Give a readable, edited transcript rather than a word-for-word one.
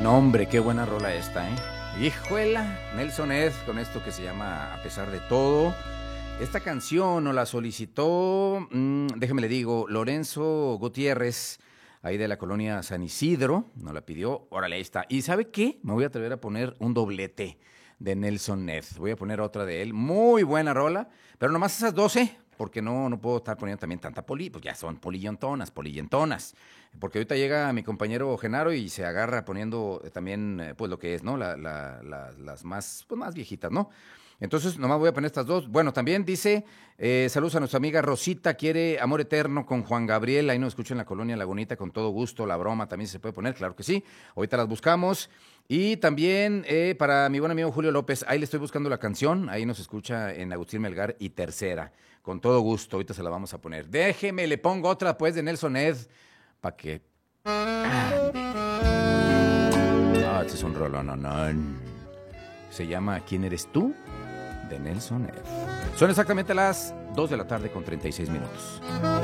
No, hombre, qué buena rola esta, ¿eh? Hijuela, Nelson Ed, con esto que se llama A pesar de todo. Esta canción nos la solicitó, déjeme le digo, Lorenzo Gutiérrez, ahí de la colonia San Isidro, nos la pidió, órale, ahí está. ¿Y sabe qué? Me voy a atrever a poner un doblete de Nelson Ed. Voy a poner otra de él, muy buena rola, pero nomás esas 12, porque no puedo estar poniendo también tanta pues ya son polillentonas. Porque ahorita llega mi compañero Genaro y se agarra poniendo también, pues lo que es, ¿no? Las más, pues más viejitas, ¿no? Entonces, nomás voy a poner estas dos. Bueno, también dice, saludos a nuestra amiga Rosita, quiere Amor Eterno con Juan Gabriel, ahí nos escucha en la Colonia Lagunita, con todo gusto, la broma también se puede poner, claro que sí, ahorita las buscamos. Y también para mi buen amigo Julio López, ahí le estoy buscando la canción, ahí nos escucha en Agustín Melgar y Tercera, con todo gusto, ahorita se la vamos a poner. Déjeme, le pongo otra pues de Nelson Ed, para que... este es un rolón. Se llama ¿Quién eres tú? De Nelson Ed. Son exactamente las 2 de la tarde con 36 minutos.